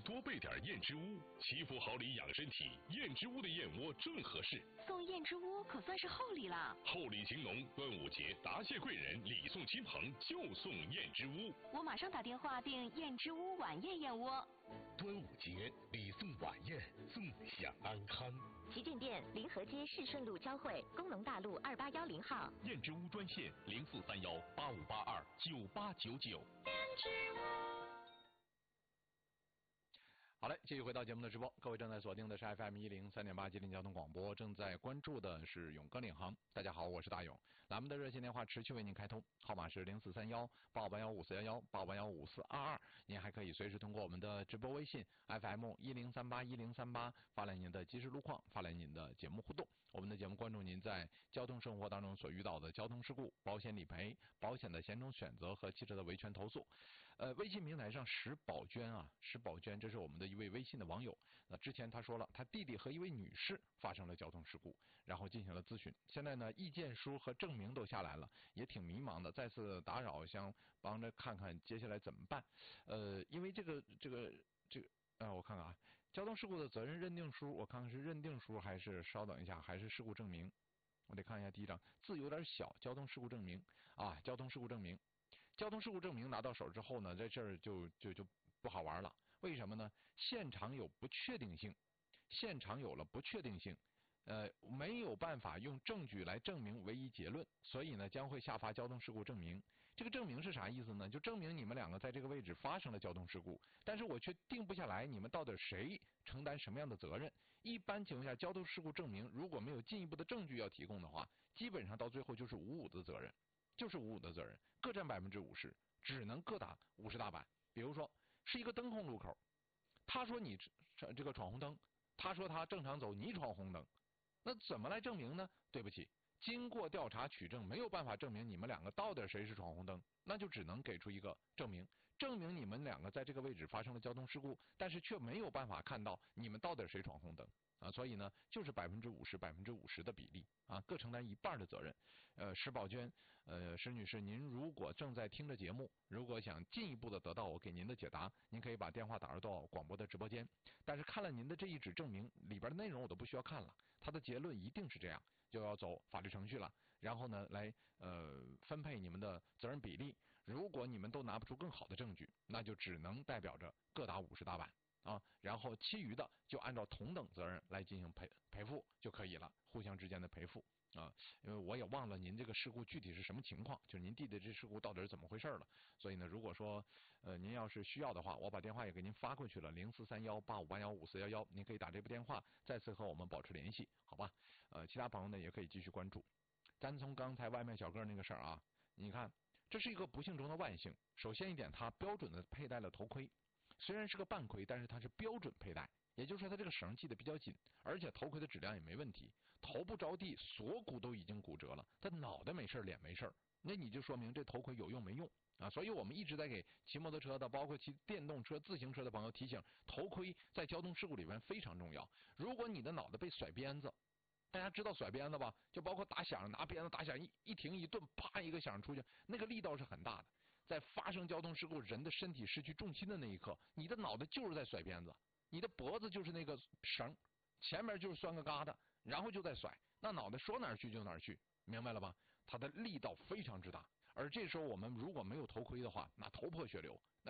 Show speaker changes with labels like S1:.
S1: 多备点燕之屋，祈福好礼养身体。燕之屋的燕窝正合适。
S2: 送燕之屋可算是厚礼了。
S1: 厚礼情浓，端午节答谢贵人，礼送亲朋，就送燕之屋。
S2: 我马上打电话订燕之屋晚宴燕窝。
S1: 端午节礼送晚宴，纵享安康。
S3: 旗舰店临河街市顺路交汇，工农大路2810号。
S1: 燕之屋专线043185829899。
S2: 燕之屋。
S4: 好嘞，继续回到节目的直播，各位正在锁定的是 FM103.8吉林交通广播，正在关注的是勇哥领航。大家好，我是大勇。栏目的热线电话持续为您开通，号码是04318581541185815422。您还可以随时通过我们的直播微信 FM10381038发来您的即时路况，发来您的节目互动。我们的节目关注您在交通生活当中所遇到的交通事故、保险理赔、保险的险种选择和汽车的维权投诉。微信平台上石宝娟啊，石宝娟，这是我们的一位微信的网友。之前他说了，他弟弟和一位女士发生了交通事故，然后进行了咨询。现在呢，意见书和证明都下来了，也挺迷茫的。再次打扰，想帮着看看接下来怎么办。因为这个，我看看啊，交通事故的责任认定书，我看看是认定书还是稍等一下，还是事故证明？我得看一下第一张，字有点小，交通事故证明啊，交通事故证明。交通事故证明拿到手之后呢，在这儿就不好玩了。为什么呢？现场有不确定性，现场有了不确定性，没有办法用证据来证明唯一结论，所以呢将会下发交通事故证明。这个证明是啥意思呢？就证明你们两个在这个位置发生了交通事故，但是我却定不下来你们到底谁承担什么样的责任。一般情况下，交通事故证明如果没有进一步的证据要提供的话，基本上到最后就是55的责任，就是55的责任，各占50%，只能各打50大板。比如说是一个灯控路口，他说你这个闯红灯，他说他正常走，你闯红灯，那怎么来证明呢？对不起，经过调查取证，没有办法证明你们两个到底谁是闯红灯，那就只能给出一个证明，证明你们两个在这个位置发生了交通事故，但是却没有办法看到你们到底谁闯红灯啊，所以呢，就是50%的比例啊，各承担一半的责任。石宝娟，石女士，您如果正在听着节目，如果想进一步的得到我给您的解答，您可以把电话打入到广播的直播间。但是看了您的这一纸证明里边的内容，我都不需要看了，它的结论一定是这样，就要走法律程序了。然后呢，来分配你们的责任比例。如果你们都拿不出更好的证据，那就只能代表着各打50大板。啊，然后其余的就按照同等责任来进行赔付就可以了，互相之间的赔付啊。因为我也忘了您这个事故具体是什么情况，就是您弟弟这事故到底是怎么回事了。所以呢，如果说您要是需要的话，我把电话也给您发过去了，043185815411，您可以打这部电话再次和我们保持联系，好吧？其他朋友呢也可以继续关注。咱从刚才外卖小哥那个事儿啊，你看这是一个不幸中的万幸。首先一点，他标准的佩戴了头盔。虽然是个半盔，但是它是标准佩戴，也就是说它这个绳系得比较紧，而且头盔的质量也没问题，头部着地，锁骨都已经骨折了，他脑袋没事，脸没事，那你就说明这头盔有用没用啊？所以我们一直在给骑摩托车的，包括骑电动车、自行车的朋友提醒，头盔在交通事故里面非常重要。如果你的脑袋被甩鞭子，大家知道甩鞭子吧？就包括打响，拿鞭子打响，一停一顿，啪一个响出去，那个力道是很大的。在发生交通事故，人的身体失去重心的那一刻，你的脑袋就是在甩鞭子，你的脖子就是那个绳，前面就是拴个疙瘩，然后就在甩，那脑袋说哪儿去就哪儿去，明白了吧？它的力道非常之大，而这时候我们如果没有头盔的话，那头破血流。